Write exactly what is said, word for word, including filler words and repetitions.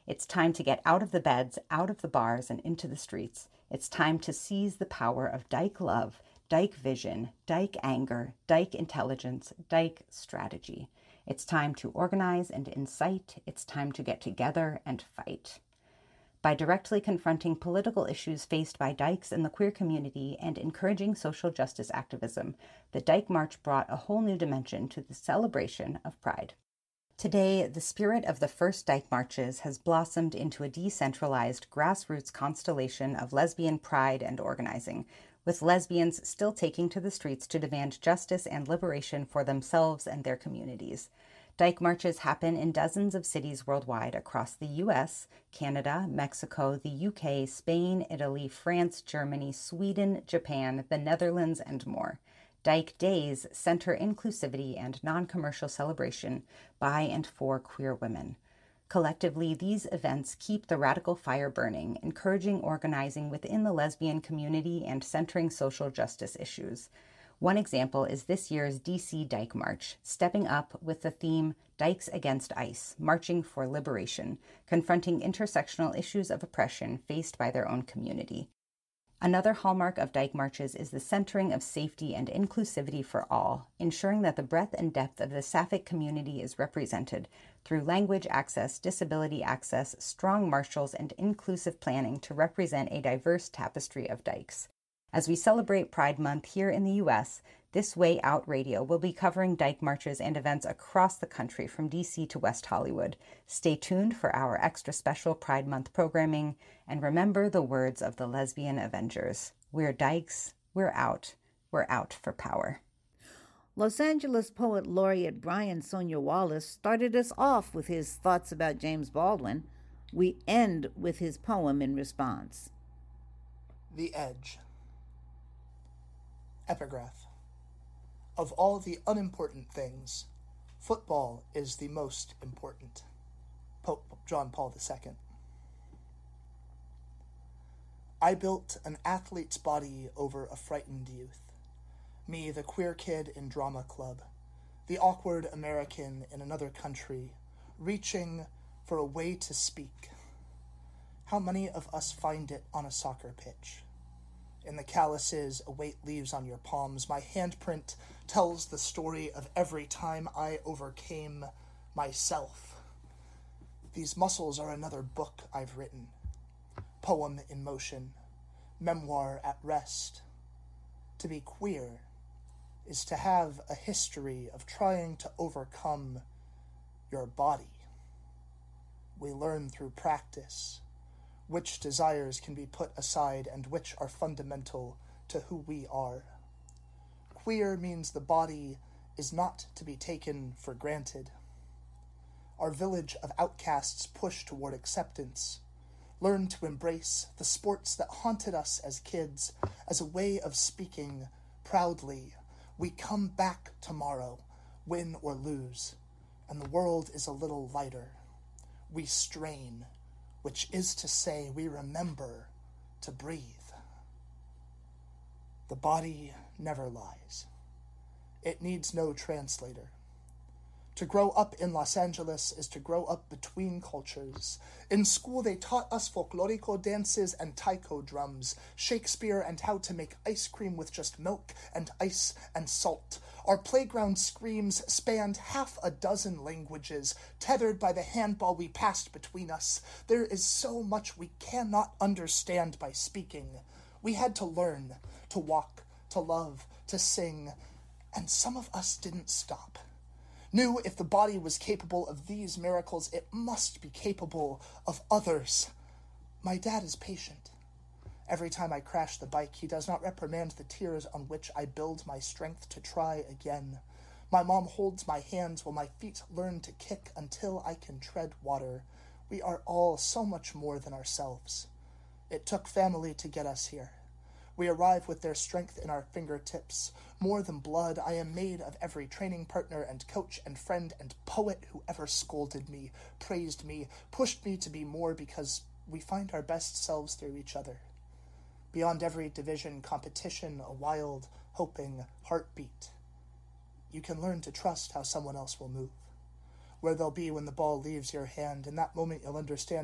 It's time to get out of the beds, out of the bars, and into the streets. It's time to seize the power of Dyke love, Dyke vision, Dyke anger, Dyke intelligence, Dyke strategy. It's time to organize and incite. It's time to get together and fight. By directly confronting political issues faced by Dykes in the queer community and encouraging social justice activism, the Dyke March brought a whole new dimension to the celebration of Pride. Today, the spirit of the first Dyke Marches has blossomed into a decentralized, grassroots constellation of lesbian pride and organizing, with lesbians still taking to the streets to demand justice and liberation for themselves and their communities. Dyke Marches happen in dozens of cities worldwide across the U S, Canada, Mexico, the U K, Spain, Italy, France, Germany, Sweden, Japan, the Netherlands, and more. Dyke Days center inclusivity and non-commercial celebration by and for queer women. Collectively, these events keep the radical fire burning, encouraging organizing within the lesbian community and centering social justice issues. One example is this year's D C Dyke March, stepping up with the theme Dykes Against ICE, Marching for Liberation, confronting intersectional issues of oppression faced by their own community. Another hallmark of Dyke Marches is the centering of safety and inclusivity for all, ensuring that the breadth and depth of the Sapphic community is represented through language access, disability access, strong marshals, and inclusive planning to represent a diverse tapestry of Dykes. As we celebrate Pride Month here in the U S, This Way Out Radio will be covering Dyke Marches and events across the country from D C to West Hollywood. Stay tuned for our extra special Pride Month programming, and remember the words of the Lesbian Avengers. We're Dykes, we're out, we're out for power. Los Angeles poet laureate Brian Sonia Wallace started us off with his thoughts about James Baldwin. We end with his poem in response. The Edge. Epigraph. Of all the unimportant things, football is the most important. Pope John Paul the Second. I built an athlete's body over a frightened youth. Me, the queer kid in drama club, the awkward American in another country, reaching for a way to speak. How many of us find it on a soccer pitch? In the calluses a weight leaves on your palms, my handprint tells the story of every time I overcame myself. These muscles are another book I've written. Poem in motion, memoir at rest. To be queer is to have a history of trying to overcome your body. We learn through practice which desires can be put aside and which are fundamental to who we are. Queer means the body is not to be taken for granted. Our village of outcasts push toward acceptance, learn to embrace the sports that haunted us as kids as a way of speaking proudly. We come back tomorrow, win or lose, and the world is a little lighter. We strain, which is to say we remember to breathe. The body never lies. It needs no translator. To grow up in Los Angeles is to grow up between cultures. In school they taught us folklorico dances and taiko drums, Shakespeare and how to make ice cream with just milk and ice and salt. Our playground screams spanned half a dozen languages, tethered by the handball we passed between us. There is so much we cannot understand by speaking. We had to learn, to walk, to love, to sing, and some of us didn't stop. Knew if the body was capable of these miracles, it must be capable of others. My dad is patient. Every time I crash the bike, he does not reprimand the tears on which I build my strength to try again. My mom holds my hands while my feet learn to kick until I can tread water. We are all so much more than ourselves. It took family to get us here. We arrive with their strength in our fingertips. More than blood, I am made of every training partner and coach and friend and poet who ever scolded me, praised me, pushed me to be more, because we find our best selves through each other. Beyond every division, competition, a wild, hoping heartbeat. You can learn to trust how someone else will move, where they'll be when the ball leaves your hand. In that moment, you'll understand